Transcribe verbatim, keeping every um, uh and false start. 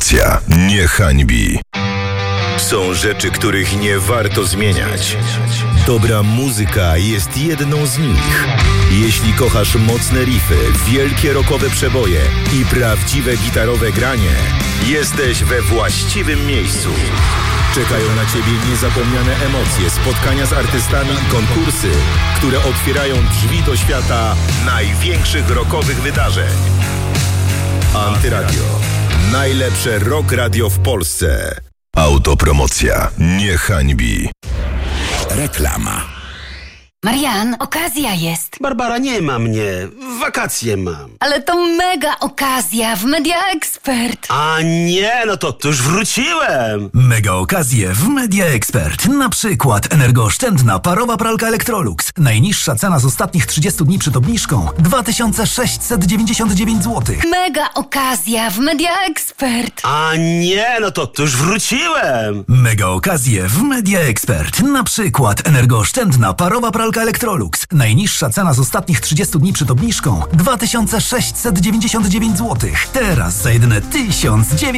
Autopromocja nie hańbi. Są rzeczy, których nie warto zmieniać. Dobra muzyka jest jedną z nich. Jeśli kochasz mocne riffy, wielkie rockowe przeboje i prawdziwe gitarowe granie, jesteś we właściwym miejscu. Czekają na Ciebie niezapomniane emocje, spotkania z artystami i konkursy, które otwierają drzwi do świata największych rockowych wydarzeń. Antyradio. Najlepsze rock radio w Polsce. Autopromocja nie hańbi. Reklama. Marian, okazja jest. Barbara, nie ma mnie. Wakacje mam. Ale to mega okazja w Media Expert. A nie, no to, to już wróciłem. Mega okazje w Media Expert. Na przykład energooszczędna parowa pralka Electrolux. Najniższa cena z ostatnich trzydziestu dni przed obniżką dwa tysiące sześćset dziewięćdziesiąt dziewięć złotych. Mega okazja w Media Expert. A nie, no to, to już wróciłem. Mega okazje w Media Expert. Na przykład energooszczędna parowa pralka Electrolux. Najniższa cena z ostatnich trzydziestu dni przed obniżką dwa tysiące sześćset dziewięćdziesiąt dziewięć złotych. Teraz za jedyne tysiąc dziewięćset